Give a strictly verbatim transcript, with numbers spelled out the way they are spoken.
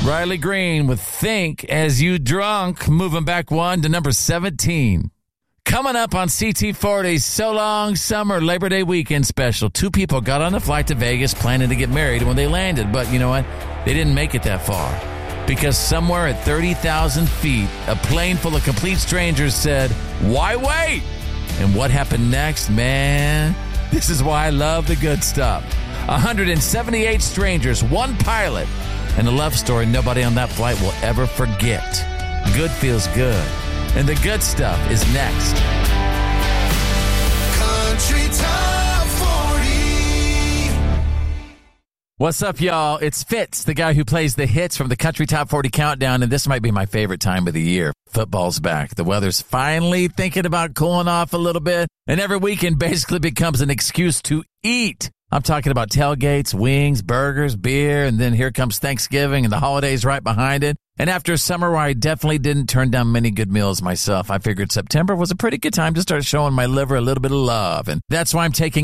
Riley Green with Think As You Drunk, moving back one to number seventeen. Coming up on C T forty's So Long Summer Labor Day Weekend special, two people got on a flight to Vegas planning to get married when they landed, but you know what? They didn't make it that far because somewhere at thirty thousand feet, a plane full of complete strangers said, "Why wait?" And what happened next, man? This is why I love the good stuff. one hundred seventy-eight strangers, one pilot, and a love story nobody on that flight will ever forget. Good feels good. And the good stuff is next. Country Top forty. What's up, y'all? It's Fitz, the guy who plays the hits from the Country Top forty Countdown, and this might be my favorite time of the year. Football's back. The weather's finally thinking about cooling off a little bit, and every weekend basically becomes an excuse to eat. I'm talking about tailgates, wings, burgers, beer, and then here comes Thanksgiving and the holidays right behind it. And after a summer where I definitely didn't turn down many good meals myself, I figured September was a pretty good time to start showing my liver a little bit of love. And that's why I'm taking